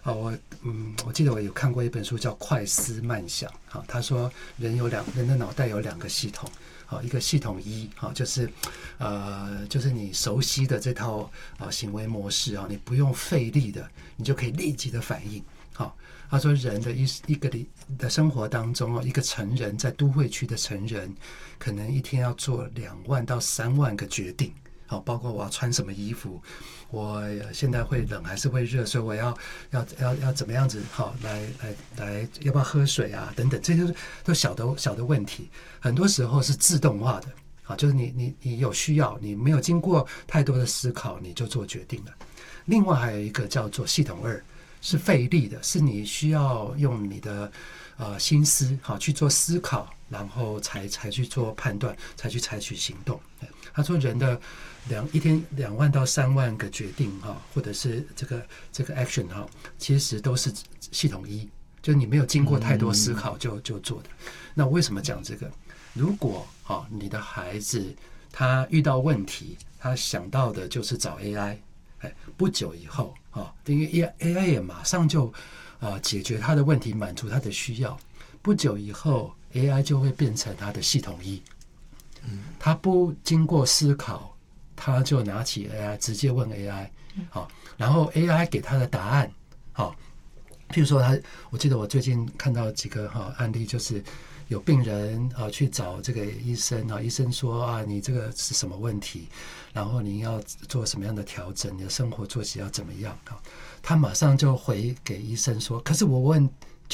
我记得我有看过一本书叫《快思慢想》他说人的脑袋有2个系统。一个系统一就是你熟悉的这套行为模式你不用费力的，你就可以立即的反应。他说人的一个的生活当中一个成人在都会区的成人，可能一天要做2万到3万个决定。包括我要穿什么衣服，我现在会冷还是会热，所以我要怎么样子来要不要喝水啊等等，这些都小的问题，很多时候是自动化的就是你有需要，你没有经过太多的思考你就做决定了。另外还有一个叫做系统2，是费力的，是你需要用你的心思去做思考，然后才去做判断，才去采取行动。他说人的一天2万到3万个决定或者是这个 action 其实都是系统1，就是你没有经过太多思考就做的。那为什么讲这个？如果你的孩子他遇到问题，他想到的就是找 AI， 不久以后因为 AI 也马上就解决他的问题，满足他的需要，不久以后 AI 就会变成他的系统1。他不经过思考，他就拿起 AI 直接问 AI，然后 AI 给他的答案，譬如说我记得我最近看到几个案例，就是有病人去找这个医生医生说你这个是什么问题，然后你要做什么样的调整，你的生活作息要怎么样他马上就回给医生说，可是我问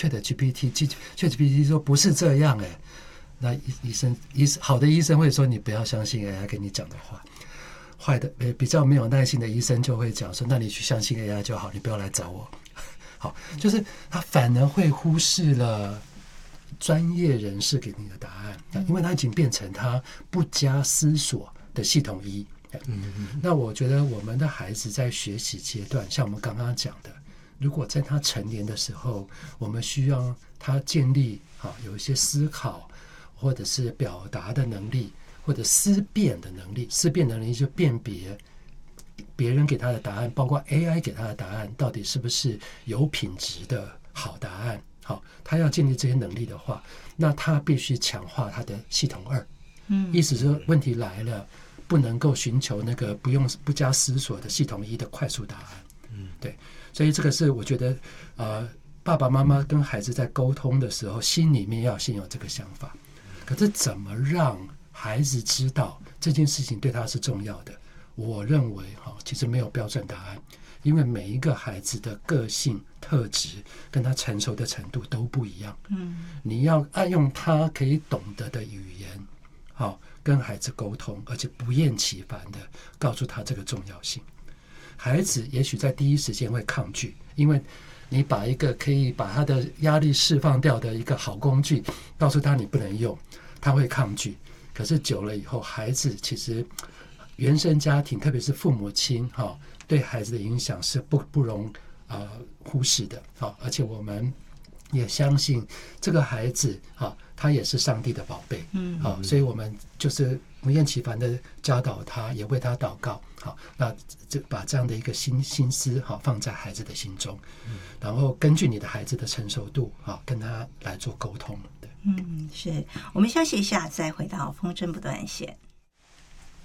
ChatGPT 说不是这样那好的医生会说你不要相信 AI 跟你讲的话，坏的比较没有耐心的医生就会讲说，那你去相信 AI 就好，你不要来找我。好，就是他反而会忽视了专业人士给你的答案，因为他已经变成他不加思索的系统1。那我觉得我们的孩子在学习阶段，像我们刚刚讲的，如果在他成年的时候，我们需要他建立有一些思考或者是表达的能力，或者思辨的能力。思辨的能力就辨别别人给他的答案，包括 AI 给他的答案，到底是不是有品质的好答案。他要建立这些能力的话，那他必须强化他的系统2。意思是问题来了，不能够寻求那个不加思索的系统1的快速答案。对，所以这个是我觉得爸爸妈妈跟孩子在沟通的时候，心里面要先有这个想法。可是怎么让孩子知道这件事情对他是重要的？我认为其实没有标准答案，因为每一个孩子的个性特质跟他成熟的程度都不一样。你要按用他可以懂得的语言跟孩子沟通，而且不厌其烦的告诉他这个重要性。孩子也许在第一时间会抗拒，因为你把一个可以把他的压力释放掉的一个好工具告诉他你不能用，他会抗拒。可是久了以后，孩子其实原生家庭，特别是父母亲对孩子的影响是不容忽视的。而且我们也相信这个孩子他也是上帝的宝贝。所以我们就是不厌其烦的教导他，也为他祷告。那把这样的一个心思放在孩子的心中，然后根据你的孩子的成熟度跟他来做沟通。 是，我们休息一下，再回到风筝不断线。